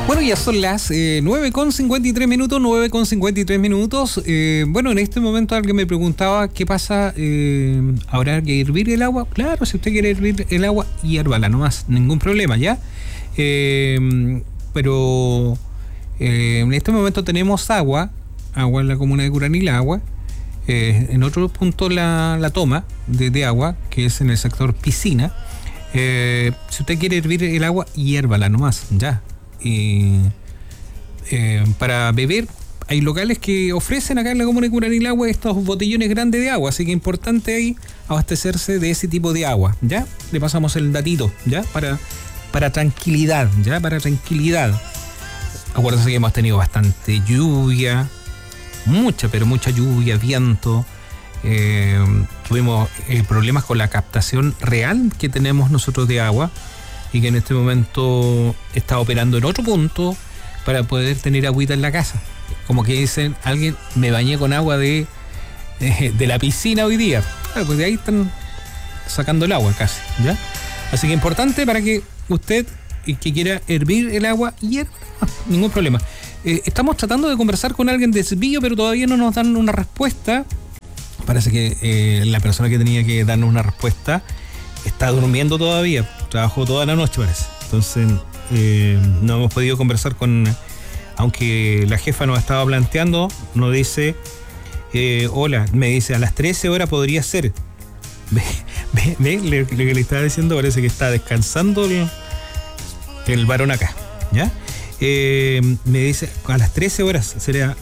Bueno, ya son las 9:53 minutos, 9:53 minutos. Bueno, en este momento alguien me preguntaba qué pasa, ¿habrá que hervir el agua? Claro, si usted quiere hervir el agua, hiérvala nomás, ningún problema, ¿ya? Pero en este momento tenemos agua en la comuna de Curanilahue. En otro punto la toma de agua, que es en el sector piscina. Si usted quiere hervir el agua, hiérvala nomás, ya. Para beber hay locales que ofrecen acá en la comuna de Curanilahue estos botellones grandes de agua, así que es importante ahí abastecerse de ese tipo de agua, ¿ya? Le pasamos el datito, ¿ya? Para tranquilidad, ¿ya? Para tranquilidad. Acuérdense que hemos tenido bastante lluvia, mucha lluvia, viento. Tuvimos problemas con la captación real que tenemos nosotros de agua, y que en este momento está operando en otro punto para poder tener agüita en la casa. Como que dicen, alguien, me bañé con agua de la piscina hoy día. Claro, pues de ahí están sacando el agua casi, ¿ya? Así que importante para que usted que quiera hervir el agua, hierva, ningún problema. Estamos tratando de conversar con alguien de Cepillo, pero todavía no nos dan una respuesta. Parece que la persona que tenía que darnos una respuesta está durmiendo todavía. Trabajó toda la noche, parece. Entonces no hemos podido conversar con... Aunque la jefa nos estaba planteando, nos dice... hola, me dice, a las 13 horas podría ser. Ve lo que le estaba diciendo, parece que está descansando el varón acá, ¿ya? Me dice, a las 13 horas sería...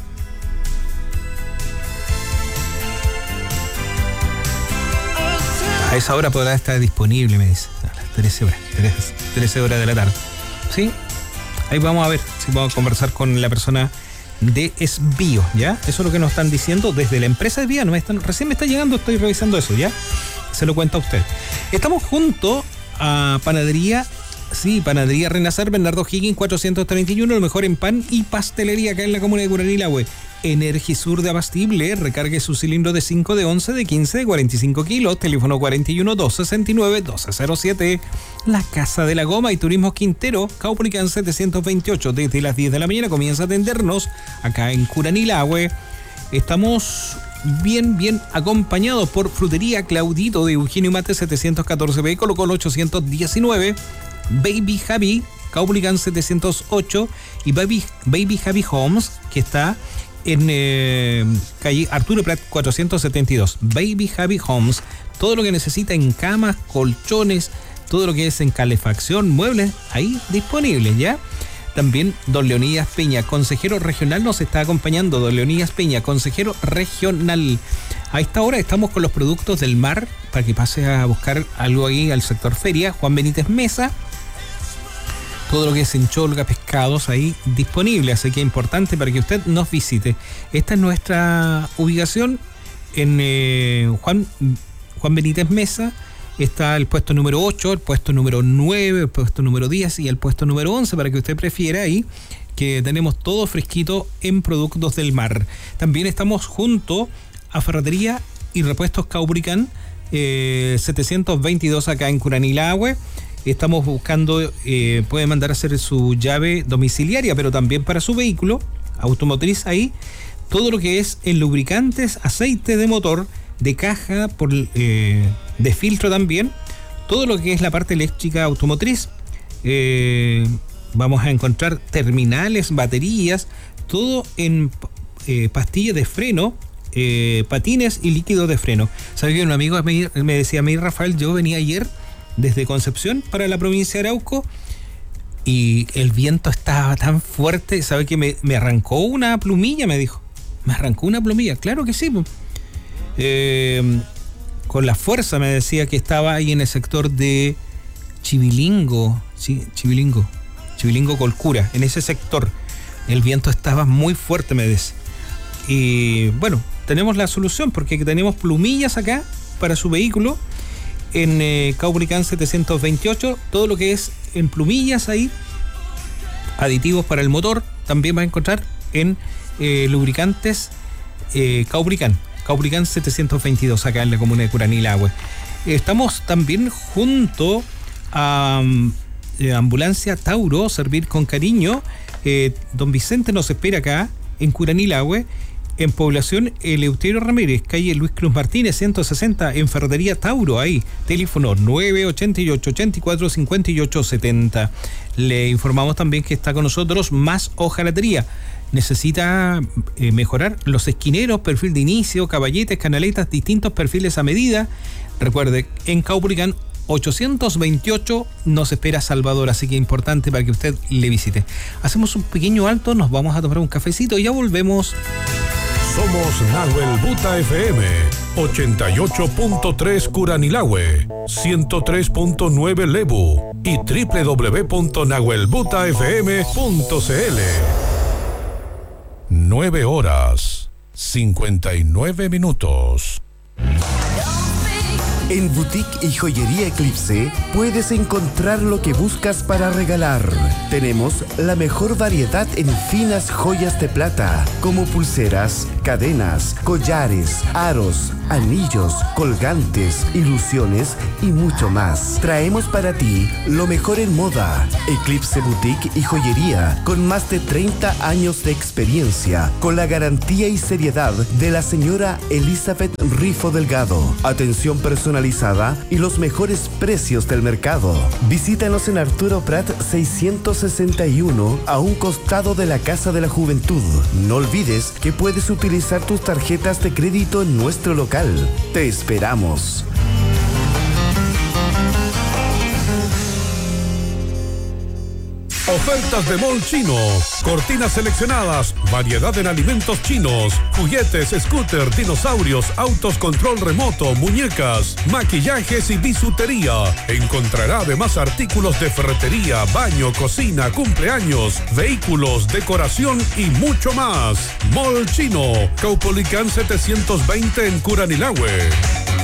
A esa hora podrá estar disponible, me dice. A las 13 horas de la tarde. ¿Sí? Ahí vamos a ver si podemos conversar con la persona de Esbío, ¿ya? Eso es lo que nos están diciendo desde la empresa Esbío. Recién me está llegando, estoy revisando eso, ¿ya? Se lo cuento a usted. Estamos junto a Panadería Renacer, Bernardo Higgins 431, lo mejor en pan y pastelería acá en la comuna de Curanilahue. Energisur de Abastible, recargue su cilindro de 5, de 11, de 15, de 45 kilos, teléfono 41 269 1207. La Casa de la Goma y Turismo Quintero, Caupolicán 728, desde las 10 de la mañana comienza a atendernos acá en Curanilahue. Estamos bien acompañados por Frutería Claudito de Eugenio Mate 714B, Colo Colo 819, Baby Javi, Caupolicán 708 y Baby Javi Homes, que está en calle Arturo Prat 472. Baby Javi Homes, todo lo que necesita en camas, colchones, todo lo que es en calefacción, muebles, ahí disponibles, ¿ya? También don Leonidas Peña, consejero regional, nos está acompañando. Don Leonidas Peña, consejero regional. A esta hora estamos con los productos del mar, para que pase a buscar algo ahí al sector feria. Juan Benítez Mesa, todo lo que es encholga, pescados ahí disponible, así que es importante para que usted nos visite. Esta es nuestra ubicación en Juan Benítez Mesa. Está el puesto número 8, el puesto número 9, el puesto número 10 y el puesto número 11, para que usted prefiera ahí, que tenemos todo fresquito en productos del mar. También estamos junto a Ferretería y Repuestos Caupolicán 722 acá en Curanilahue. Estamos buscando, puede mandar a hacer su llave domiciliaria, pero también para su vehículo automotriz ahí. Todo lo que es en lubricantes, aceite de motor, de caja, de filtro también. Todo lo que es la parte eléctrica automotriz. Vamos a encontrar terminales, baterías, todo en pastillas de freno, patines y líquidos de freno. ¿Sabe que un amigo me decía a mí, Rafael, yo venía ayer desde Concepción para la provincia de Arauco y el viento estaba tan fuerte, ¿sabe que me arrancó una plumilla? Me dijo, me arrancó una plumilla. Claro que sí, con la fuerza, me decía, que estaba ahí en el sector de Chivilingo, sí, Chivilingo Colcura, en ese sector el viento estaba muy fuerte, me decía. Y bueno, tenemos la solución, porque tenemos plumillas acá para su vehículo en Caupolicán 728, todo lo que es en plumillas ahí, aditivos para el motor, también va a encontrar en lubricantes Caupolicán 722 acá en la comuna de Curanilahue. Estamos también junto a Ambulancia Tauro, servir con cariño. Don Vicente nos espera acá, en Curanilahue. En Población Eleuterio Ramírez, calle Luis Cruz Martínez, 160, en Ferretería Tauro, ahí, teléfono 988-84-58-70. Le informamos también que está con nosotros Más Hojalatería. Necesita mejorar los esquineros, perfil de inicio, caballetes, canaletas, distintos perfiles a medida. Recuerde, en Caupolicán 828 nos espera Salvador, así que importante para que usted le visite. Hacemos un pequeño alto, nos vamos a tomar un cafecito y ya volvemos. Somos Nahuel Buta FM, 88.3 Curanilahue, 103.9 Lebu y www.nahuelbutafm.cl. 9 horas, 59 minutos. En Boutique y Joyería Eclipse puedes encontrar lo que buscas para regalar. Tenemos la mejor variedad en finas joyas de plata, como pulseras, cadenas, collares, aros, anillos, colgantes, ilusiones y mucho más. Traemos para ti lo mejor en moda. Eclipse Boutique y Joyería, con más de 30 años de experiencia, con la garantía y seriedad de la señora Elizabeth Rifo Delgado. Atención personalizada y los mejores precios del mercado. Visítanos en Arturo Prat 661, a un costado de la Casa de la Juventud. No olvides que puedes utilizar tus tarjetas de crédito en nuestro local. Te esperamos. Ofertas de Mall Chino, cortinas seleccionadas, variedad en alimentos chinos, juguetes, scooter, dinosaurios, autos control remoto, muñecas, maquillajes y bisutería. Encontrará además artículos de ferretería, baño, cocina, cumpleaños, vehículos, decoración y mucho más. Mall Chino, Caupolicán 720 en Curanilahue.